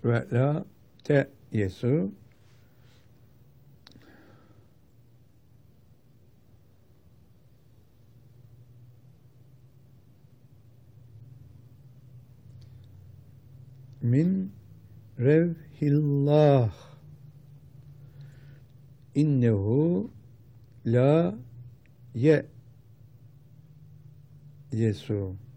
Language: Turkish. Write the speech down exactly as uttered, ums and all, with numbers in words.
ve la te yesu. Min revhillah innehu la ye yesu.